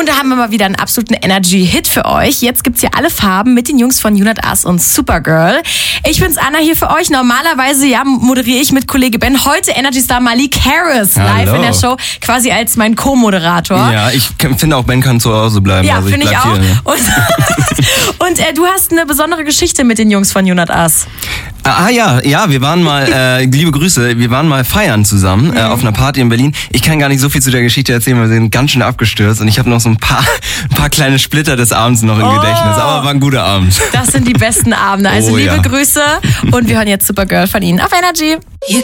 Heute haben wir mal wieder einen absoluten Energy-Hit für euch. Jetzt gibt's hier alle Farben mit den Jungs von Unit Us und Supergirl. Ich bin's Anna hier für euch. Normalerweise moderiere ich mit Kollege Ben. Heute Energy-Star Malik Harris live in der Show, quasi als mein Co-Moderator. Ja, ich finde auch, Ben kann zu Hause bleiben. Ja, also finde ich auch. Hier, ne? Und du hast eine besondere Geschichte mit den Jungs von Unit Us. Ja, wir waren mal, liebe Grüße, wir waren mal feiern zusammen auf einer Party in Berlin. Ich kann gar nicht so viel zu der Geschichte erzählen, weil wir sind ganz schön abgestürzt und ich habe noch so ein paar kleine Splitter des Abends noch im Gedächtnis, aber war ein guter Abend. Das sind die besten Abende, also liebe Grüße und wir hören jetzt Supergirl von Ihnen auf Energy.